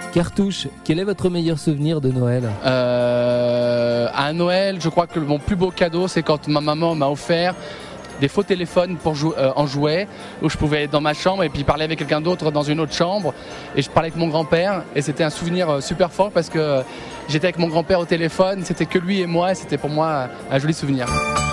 Cartouche, quel est votre meilleur souvenir de Noël ? À Noël, je crois que mon plus beau cadeau, c'est quand ma maman m'a offert des faux téléphones pour en jouet, où je pouvais être dans ma chambre et puis parler avec quelqu'un d'autre dans une autre chambre. Et je parlais avec mon grand-père et c'était un souvenir super fort parce que j'étais avec mon grand-père au téléphone, c'était que lui et moi et c'était pour moi un joli souvenir.